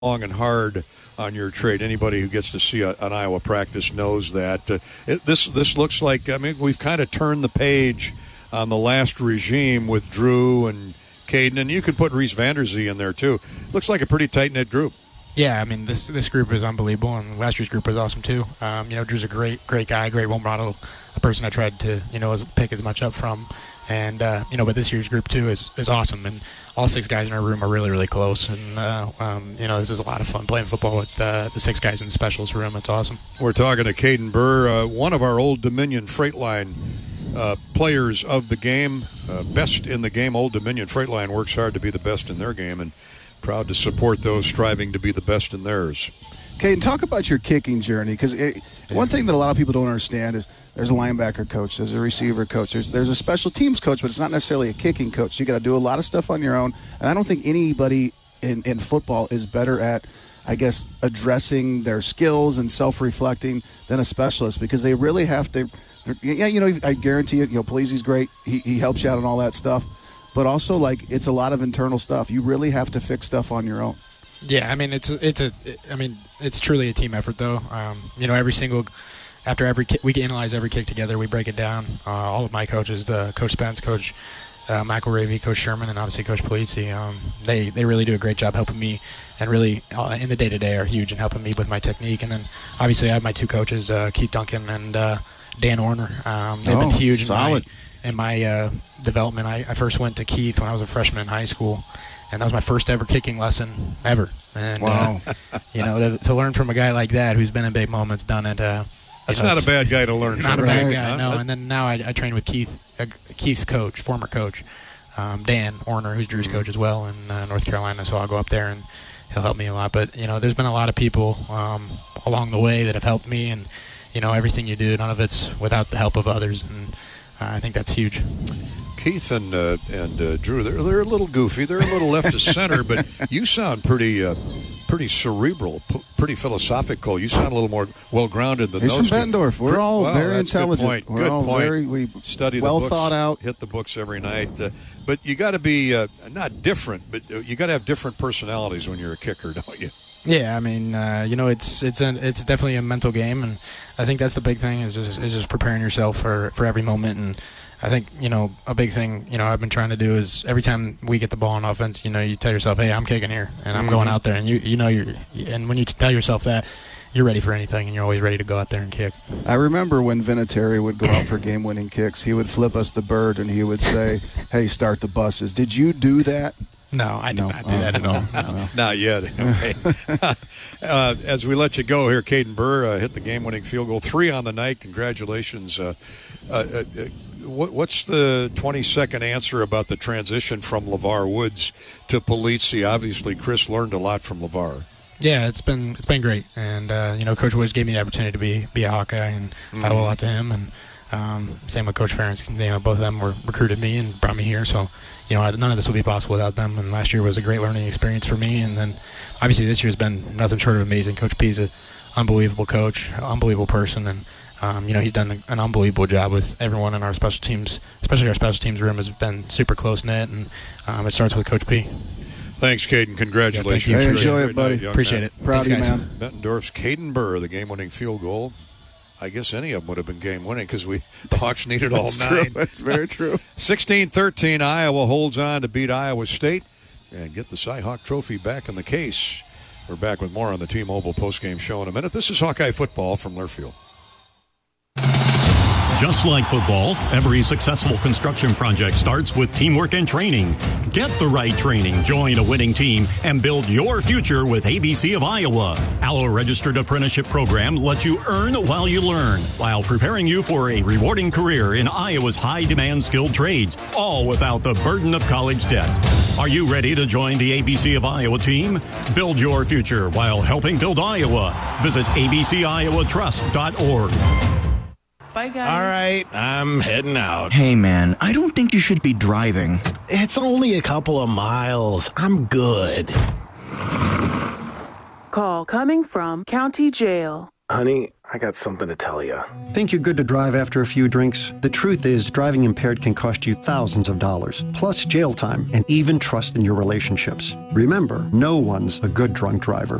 long and hard on your trade. Anybody who gets to see an Iowa practice knows that. This looks like, we've kind of turned the page on the last regime with Drew and Caden, and you could put Reese Vanderzee in there too. Looks like a pretty tight-knit group. Yeah, this group is unbelievable, and last year's group was awesome too. Drew's a great guy, great role model, a person I tried to pick as much up from, and but this year's group too is awesome, and all six guys in our room are really, really close, and this is a lot of fun playing football with the six guys in the specials room. It's awesome. We're talking to Caden Burr, one of our Old Dominion Freight Line players of the game, best in the game. Old Dominion Freight Line works hard to be the best in their game, and proud to support those striving to be the best in theirs. Caden, talk about your kicking journey, because one thing that a lot of people don't understand is there's a linebacker coach, there's a receiver coach, there's a special teams coach, but it's not necessarily a kicking coach. You got to do a lot of stuff on your own, and I don't think anybody in football is better at, I guess, addressing their skills and self-reflecting than a specialist, because they really have to. I guarantee you, Palizzi's great. He helps you out and all that stuff, but also it's a lot of internal stuff. You really have to fix stuff on your own. Yeah, it's truly a team effort, though. After every kick, we analyze every kick together. We break it down. All of my coaches, Coach Spence, Coach McElravy, Coach Sherman, and obviously Coach Polizzi, they really do a great job helping me, and really in the day-to-day are huge in helping me with my technique. And then obviously I have my two coaches, Keith Duncan and Dan Orner. They've been huge in my development. I first went to Keith when I was a freshman in high school, and that was my first ever kicking lesson ever. And wow. To learn from a guy like that who's been in big moments, done it. That's not a bad guy to learn from. Not a bad guy, no. And then now I train with Keith's coach, former coach, Dan Orner, who's Drew's coach as well in North Carolina. So I'll go up there and he'll help me a lot. But there's been a lot of people along the way that have helped me, and everything you do, none of it's without the help of others, and I think that's huge. Keith and Drew, they're a little goofy. They're a little left of center, but you sound pretty cerebral, pretty philosophical. You sound a little more well-grounded than those two. He's from Bettendorf. We're all very intelligent. Good point. We study the well books, thought out. Hit the books every night. But you got to be not different, but you got to have different personalities when you're a kicker, don't you? Yeah, it's definitely a mental game, and I think that's the big thing is just preparing yourself for every moment. And I think a big thing I've been trying to do is every time we get the ball on offense, you tell yourself, hey, I'm kicking here, and I'm going out there, and and when you tell yourself that, you're ready for anything, and you're always ready to go out there and kick. I remember when Vinatieri would go out for game-winning kicks, he would flip us the bird, and he would say, hey, start the buses. Did you do that? No, I did not do that at all. No. Not yet. Okay. As we let you go here, Caden Burr hit the game-winning field goal, 3 on the night. Congratulations. What's the 20-second answer about the transition from LeVar Woods to Polizzi? Obviously, Chris learned a lot from LeVar. Yeah, it's been great, and Coach Woods gave me the opportunity to be a Hawkeye, and I owe a lot to him. And same with Coach Ferentz. Both of them recruited me and brought me here, so none of this would be possible without them. And last year was a great learning experience for me, and then obviously this year's been nothing short of amazing. Coach P is an unbelievable coach, unbelievable person, and he's done an unbelievable job with everyone in our special teams, especially our special teams room has been super close-knit, and it starts with Coach P. Thanks, Caden. Congratulations. Yeah, thank you. Hey, enjoy it, buddy. Appreciate it. Proud Thanks, of you, guys. man. Bettendorf's Caden Burr, the game-winning field goal. I guess any of them would have been game-winning because Hawks needed all 9. True. That's very true. 16-13, Iowa holds on to beat Iowa State and get the Cy-Hawk Trophy back in the case. We're back with more on the T-Mobile postgame show in a minute. This is Hawkeye Football from Learfield. Just like football, every successful construction project starts with teamwork and training. Get the right training, join a winning team, and build your future with ABC of Iowa. Our registered apprenticeship program lets you earn while you learn, while preparing you for a rewarding career in Iowa's high-demand skilled trades, all without the burden of college debt. Are you ready to join the ABC of Iowa team? Build your future while helping build Iowa. Visit abciowatrust.org. Bye, guys. All right, I'm heading out. Hey, man, I don't think you should be driving. It's only a couple of miles. I'm good. Call coming from County Jail. Honey, I got something to tell you. Think you're good to drive after a few drinks? The truth is, driving impaired can cost you thousands of dollars, plus jail time and even trust in your relationships. Remember, no one's a good drunk driver.